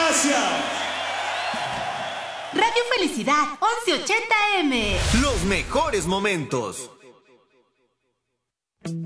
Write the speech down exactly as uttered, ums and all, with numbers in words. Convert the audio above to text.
gracias. Radio Felicidad, once ochenta eme. Los mejores momentos.